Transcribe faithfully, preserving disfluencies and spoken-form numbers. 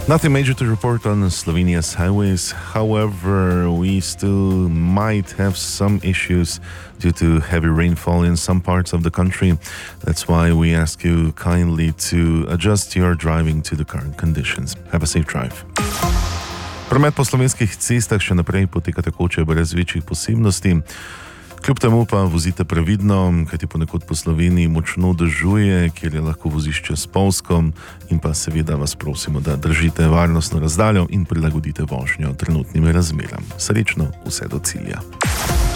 Nothing major to report on Slovenia's highways. However, we still might have some issues due to heavy rainfall in some parts of the country. That's why we ask you kindly to adjust your driving to the current conditions. Have a safe drive. Promet po slovenskih cestah še naprej poteka tekoče brez večjih posebnosti. Kljub temu pa vozite previdno, kajti ponekod po Sloveniji močno dežuje, kjer je lahko vozišče spolzko, in pa seveda vas prosimo, da držite varnostno razdaljo in prilagodite vožnjo trenutnim razmeram. Srečno, vse do cilja.